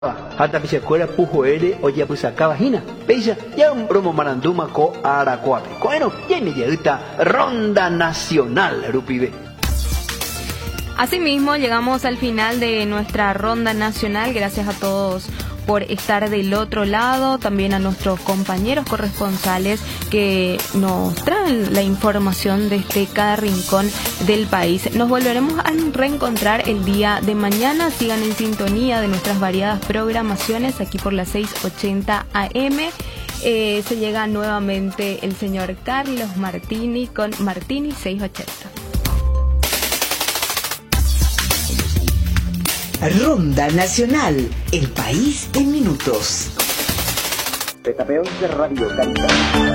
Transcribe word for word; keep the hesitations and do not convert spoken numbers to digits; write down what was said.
hata pichacuera pujo ere oye pues acaba hina peisa ya un promo maranduma co aracuape bueno ya me llega ronda nacional rupibe. Asimismo llegamos al final de nuestra ronda nacional. Gracias a todos por estar del otro lado, también a nuestros compañeros corresponsales que nos traen la información desde cada rincón del país. Nos volveremos a reencontrar el día de mañana. Sigan en sintonía de nuestras variadas programaciones aquí por las seis ochenta A M. Eh, se llega nuevamente el señor Carlos Martini con Martini seis ochenta. Ronda Nacional, el país en minutos. Campeón de Radio Calidad.